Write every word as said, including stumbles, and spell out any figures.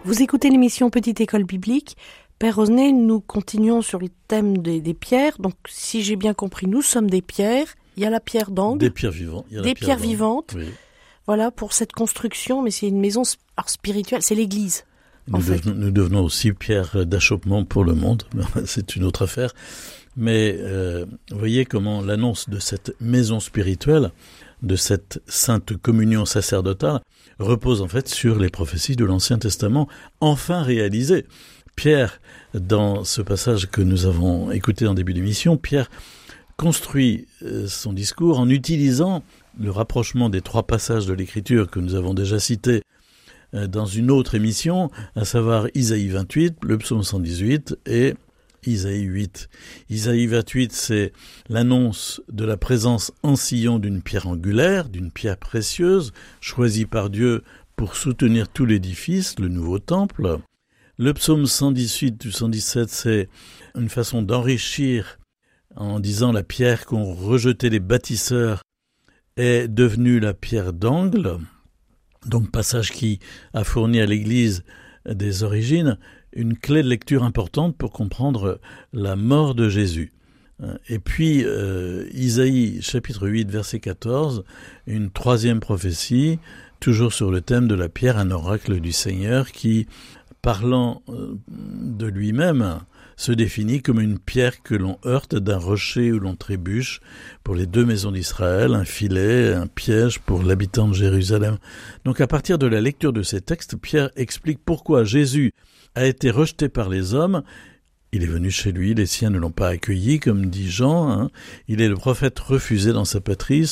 Vous écoutez l'émission Petite École Biblique. Père Osnay, nous continuons sur le thème des, des pierres. Donc, si j'ai bien compris, nous sommes des pierres. Il y a la pierre d'angle. Des pierres vivantes. Il y a des la pierres pierre vivantes. Oui. Voilà, pour cette construction. Mais c'est une maison alors, spirituelle. C'est l'église. Nous, devenons, nous devenons aussi pierre d'achoppement pour le monde. C'est une autre affaire. Mais euh, vous voyez comment l'annonce de cette maison spirituelle, de cette sainte communion sacerdotale, repose en fait sur les prophéties de l'Ancien Testament, enfin réalisées. Pierre, dans ce passage que nous avons écouté en début d'émission, Pierre construit son discours en utilisant le rapprochement des trois passages de l'Écriture que nous avons déjà cités dans une autre émission, à savoir Isaïe vingt-huit, le psaume cent dix-huit et Isaïe huit. Isaïe vingt-huit, c'est l'annonce de la présence en Sion d'une pierre angulaire, d'une pierre précieuse, choisie par Dieu pour soutenir tout l'édifice, le nouveau temple. Le psaume cent dix-huit ou cent dix-sept, c'est une façon d'enrichir en disant la pierre qu'ont rejetée les bâtisseurs est devenue la pierre d'angle. Donc, passage qui a fourni à l'Église des origines une clé de lecture importante pour comprendre la mort de Jésus. Et puis, euh, Isaïe, chapitre huit, verset quatorze, une troisième prophétie, toujours sur le thème de la pierre, un oracle du Seigneur qui, parlant de lui-même, se définit comme une pierre que l'on heurte d'un rocher où l'on trébuche pour les deux maisons d'Israël, un filet, un piège pour l'habitant de Jérusalem. Donc à partir de la lecture de ces textes, Pierre explique pourquoi Jésus a été rejeté par les hommes. Il est venu chez lui, les siens ne l'ont pas accueilli, comme dit Jean. Hein. Il est le prophète refusé dans sa patrie,